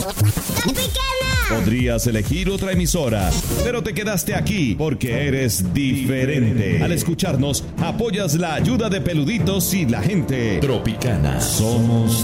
Podrías elegir otra emisora, pero te quedaste aquí porque eres diferente. Al escucharnos, apoyas la ayuda de Peluditos y la gente Tropicana. Somos